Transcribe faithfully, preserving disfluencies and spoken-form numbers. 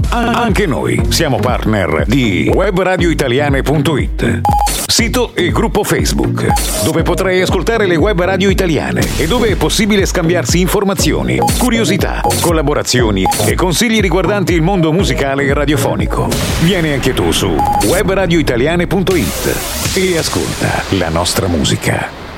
Anche noi siamo partner di web radio italiane punto it, sito e gruppo Facebook, dove potrai ascoltare le web radio italiane e dove è possibile scambiarsi informazioni, curiosità, collaborazioni e consigli riguardanti il mondo musicale e radiofonico. Vieni anche tu su web radio italiane punto it e ascolta la nostra musica.